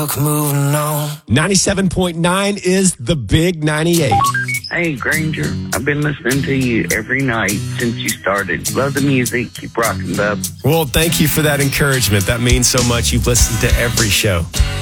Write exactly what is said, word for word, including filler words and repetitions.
Moving on. ninety-seven point nine is the Big ninety-eight. Hey, Granger, I've been listening to you every night since you started. Love the music. Keep rocking, bub. Well, thank you for that encouragement. That means so much. You've listened to every show.